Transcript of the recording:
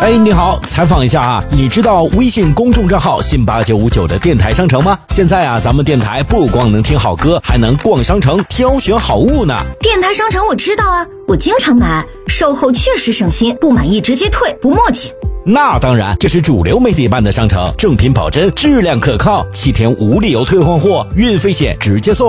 哎，你好，采访一下啊，你知道微信公众账号信8959的电台商城吗？现在啊，咱们电台不光能听好歌，还能逛商城挑选好物呢。 电台商城我知道啊，我经常买，售后确实省心，不满意直接退，不磨叽。 那当然，这是主流媒体办的商城，正品保真，质量可靠，7天无理由退换货，运费险直接送。